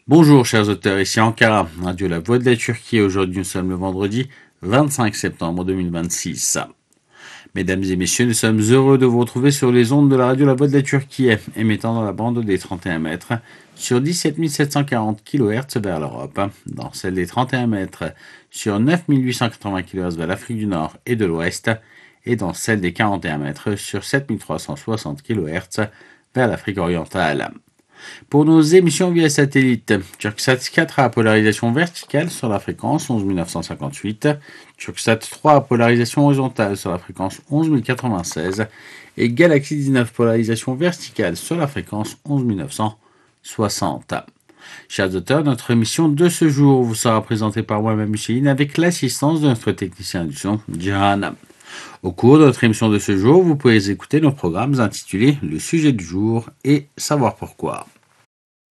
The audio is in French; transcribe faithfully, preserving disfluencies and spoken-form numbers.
Bonjour chers auteurs, ici Ankara, Radio La Voix de la Turquie. Aujourd'hui nous sommes le vendredi vingt-cinq septembre deux mille vingt-six. Mesdames et messieurs, nous sommes heureux de vous retrouver sur les ondes de la Radio La Voix de la Turquie, émettant dans la bande des trente et un mètres sur dix-sept mille sept cent quarante kilohertz vers l'Europe, dans celle des trente et un mètres sur neuf mille huit cent quatre-vingts kilohertz vers l'Afrique du Nord et de l'Ouest, et dans celle des quarante et un mètres sur sept mille trois cent soixante kilohertz vers l'Afrique orientale. Pour nos émissions via satellite, Turksat quatre à polarisation verticale sur la fréquence onze mille neuf cent cinquante-huit, Turksat trois à polarisation horizontale sur la fréquence onze mille quatre-vingt-seize et Galaxy dix-neuf polarisation verticale sur la fréquence onze mille neuf cent soixante. Chers auteurs, notre émission de ce jour vous sera présentée par moi-même Micheline avec l'assistance de notre technicien du son, Jihan. Au cours de notre émission de ce jour, vous pouvez écouter nos programmes intitulés Le sujet du jour et Savoir pourquoi.